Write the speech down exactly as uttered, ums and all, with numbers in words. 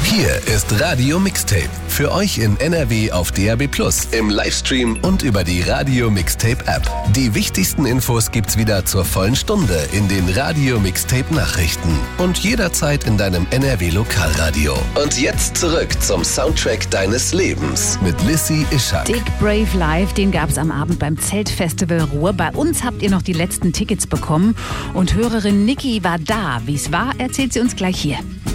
Hier ist Radio Mixtape. Für euch in N R W auf D A B plus, im Livestream und über die Radio Mixtape App. Die wichtigsten Infos gibt's wieder zur vollen Stunde in den Radio Mixtape Nachrichten und jederzeit in deinem N R W Lokalradio. Und jetzt zurück zum Soundtrack deines Lebens mit Lissy Ischak. Dick Brave Live, den gab's am Abend beim Zeltfestival Ruhr. Bei uns habt ihr noch die letzten Tickets bekommen und Hörerin Niki war da. Wie es war, erzählt sie uns gleich hier.